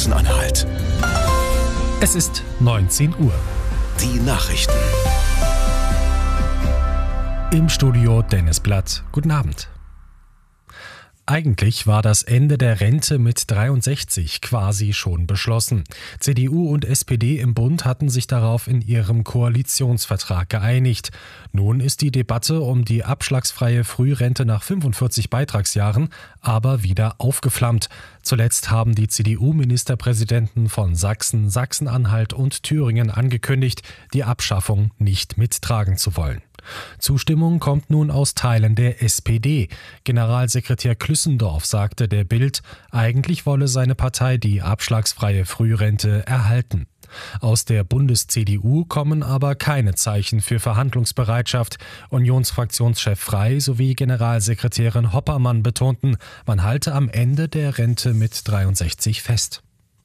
Sachsen-Anhalt. Es ist 19 Uhr. Die Nachrichten. Im Studio Dennis Blatt. Guten Abend. Eigentlich war das Ende der Rente mit 63 quasi schon beschlossen. CDU und SPD im Bund hatten sich darauf in ihrem Koalitionsvertrag geeinigt. Nun ist die Debatte um die abschlagsfreie Frührente nach 45 Beitragsjahren aber wieder aufgeflammt. Zuletzt haben die CDU-Ministerpräsidenten von Sachsen, Sachsen-Anhalt und Thüringen angekündigt, die Abschaffung nicht mittragen zu wollen. Zustimmung kommt nun aus Teilen der SPD. Generalsekretär Klüssendorf sagte der Bild, eigentlich wolle seine Partei die abschlagsfreie Frührente erhalten. Aus der Bundes-CDU kommen aber keine Zeichen für Verhandlungsbereitschaft. Unionsfraktionschef Frey sowie Generalsekretärin Hoppermann betonten, man halte am Ende der Rente mit 63 fest.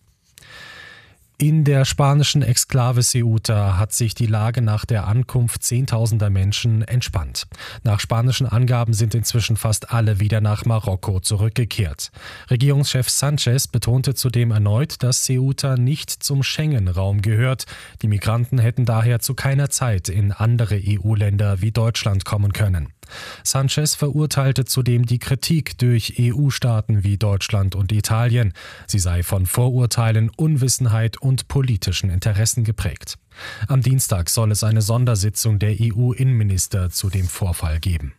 In der spanischen Exklave Ceuta hat sich die Lage nach der Ankunft Zehntausender Menschen entspannt. Nach spanischen Angaben sind inzwischen fast alle wieder nach Marokko zurückgekehrt. Regierungschef Sánchez betonte zudem erneut, dass Ceuta nicht zum Schengen-Raum gehört. Die Migranten hätten daher zu keiner Zeit in andere EU-Länder wie Deutschland kommen können. Sánchez verurteilte zudem die Kritik durch EU-Staaten wie Deutschland und Italien. Sie sei von Vorurteilen, Unwissenheit und politischen Interessen geprägt. Am Dienstag soll es eine Sondersitzung der EU-Innenminister zu dem Vorfall geben.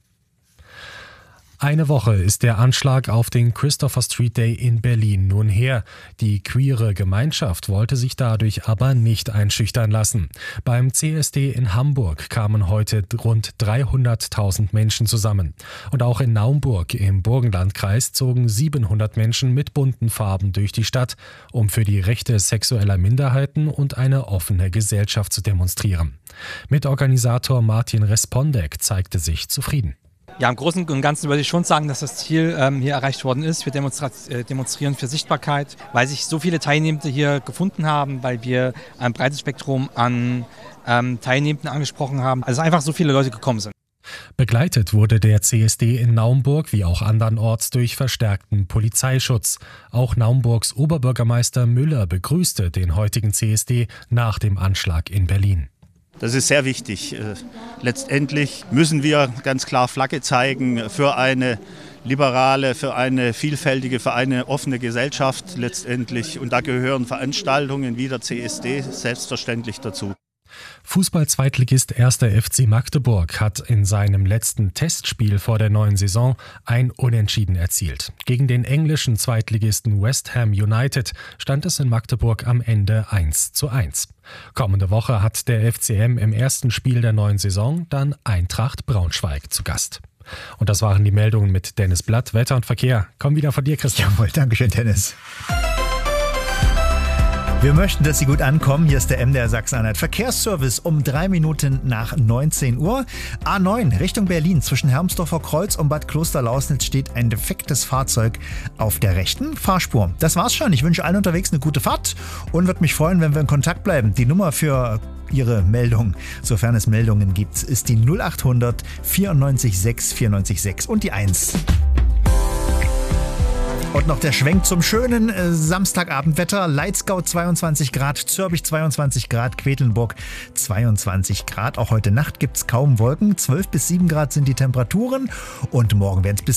Eine Woche ist der Anschlag auf den Christopher Street Day in Berlin nun her. Die queere Gemeinschaft wollte sich dadurch aber nicht einschüchtern lassen. Beim CSD in Hamburg kamen heute rund 300.000 Menschen zusammen. Und auch in Naumburg im Burgenlandkreis zogen 700 Menschen mit bunten Farben durch die Stadt, um für die Rechte sexueller Minderheiten und eine offene Gesellschaft zu demonstrieren. Mitorganisator Martin Respondek zeigte sich zufrieden. Ja, im Großen und Ganzen würde ich schon sagen, dass das Ziel hier erreicht worden ist. Wir demonstrieren für Sichtbarkeit, weil sich so viele Teilnehmende hier gefunden haben, weil wir ein breites Spektrum an Teilnehmenden angesprochen haben. Also einfach so viele Leute gekommen sind. Begleitet wurde der CSD in Naumburg wie auch andernorts durch verstärkten Polizeischutz. Auch Naumburgs Oberbürgermeister Müller begrüßte den heutigen CSD nach dem Anschlag in Berlin. Das ist sehr wichtig. Letztendlich müssen wir ganz klar Flagge zeigen für eine liberale, für eine vielfältige, für eine offene Gesellschaft letztendlich. Und da gehören Veranstaltungen wie der CSD selbstverständlich dazu. Fußball-Zweitligist 1. FC Magdeburg hat in seinem letzten Testspiel vor der neuen Saison ein Unentschieden erzielt. Gegen den englischen Zweitligisten West Ham United stand es in Magdeburg am Ende 1:1. Kommende Woche hat der FCM im ersten Spiel der neuen Saison dann Eintracht Braunschweig zu Gast. Und das waren die Meldungen mit Dennis Blatt, Wetter und Verkehr. Komm wieder von dir, Christian. Jawohl, Dankeschön, Dennis. Wir möchten, dass Sie gut ankommen. Hier ist der MDR Sachsen-Anhalt Verkehrsservice um 3 Minuten nach 19 Uhr. A9 Richtung Berlin zwischen Hermsdorfer Kreuz und Bad Klosterlausnitz steht ein defektes Fahrzeug auf der rechten Fahrspur. Das war's schon. Ich wünsche allen unterwegs eine gute Fahrt und würde mich freuen, wenn wir in Kontakt bleiben. Die Nummer für Ihre Meldung, sofern es Meldungen gibt, ist die 0800 94 6 94 6 und die 1. Und noch der Schwenk zum schönen Samstagabendwetter. Leitzgau 22 Grad, Zürbich 22 Grad, Quedlinburg 22 Grad. Auch heute Nacht gibt es kaum Wolken. 12 bis 7 Grad sind die Temperaturen und morgen werden es bis